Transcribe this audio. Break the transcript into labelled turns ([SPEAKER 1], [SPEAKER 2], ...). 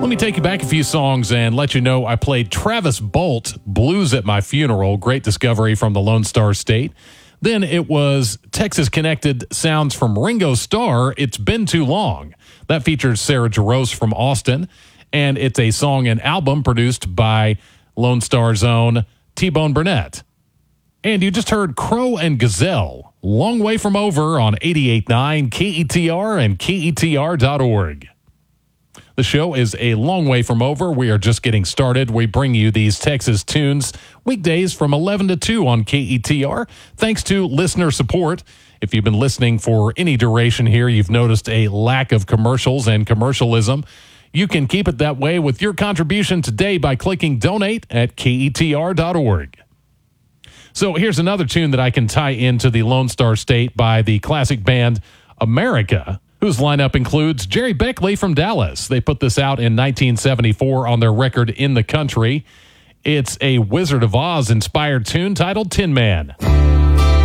[SPEAKER 1] Let me take you back a few songs and let you know I played Travis Bolt, Blues at My Funeral, great discovery from the Lone Star State. Then it was Texas-connected sounds from Ringo Starr, It's Been Too Long. That features Sarah Jarosz from Austin, and it's a song and album produced by Lone Star's own T-Bone Burnett. And you just heard Crow and Gazelle, Long Way From Over on 88.9 KETR and KETR.org. The show is a long way from over. We are just getting started. We bring you these Texas tunes weekdays from 11 to 2 on KETR. Thanks to listener support. If you've been listening for any duration here, you've noticed a lack of commercials and commercialism. You can keep it that way with your contribution today by clicking donate at KETR.org. So here's another tune that I can tie into the Lone Star State by the classic band America, whose lineup includes Jerry Beckley from Dallas. They put this out in 1974 on their record In the Country. It's a Wizard of Oz inspired tune titled Tin Man.